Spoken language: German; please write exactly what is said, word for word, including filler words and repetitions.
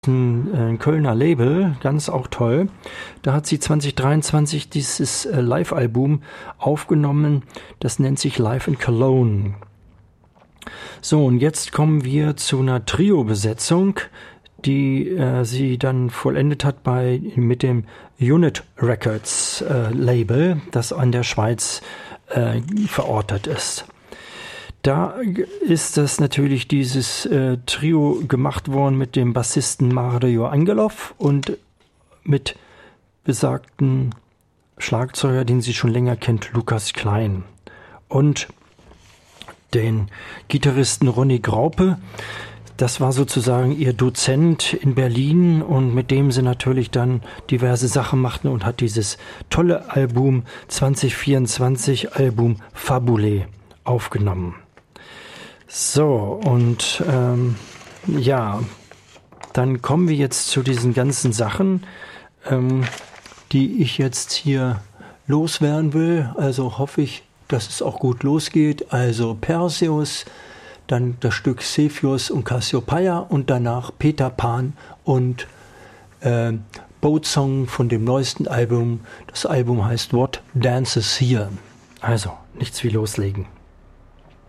ein, ein Kölner Label, ganz auch toll. Da hat sie zwanzig dreiundzwanzig dieses äh, Live-Album aufgenommen. Das nennt sich Live in Cologne. So, und jetzt kommen wir zu einer Trio-Besetzung, die äh, sie dann vollendet hat bei mit dem Unit Records äh, Label, das an der Schweiz äh, verortet ist. Da ist das natürlich dieses äh, Trio gemacht worden mit dem Bassisten Mario Angelov und mit besagten Schlagzeuger, den sie schon länger kennt, Lukas Klein. Und den Gitarristen Ronny Graupe. Das war sozusagen ihr Dozent in Berlin und mit dem sie natürlich dann diverse Sachen machten und hat dieses tolle Album zwanzig vierundzwanzig, Album Fabule, aufgenommen. So, und ähm, ja, dann kommen wir jetzt zu diesen ganzen Sachen, ähm, die ich jetzt hier loswerden will. Also hoffe ich, dass es auch gut losgeht. Also Perseus, dann das Stück Cepheus und Cassiopeia und danach Peter Pan und äh, Boat Song von dem neuesten Album. Das Album heißt What Dances Here. Also, nichts wie loslegen.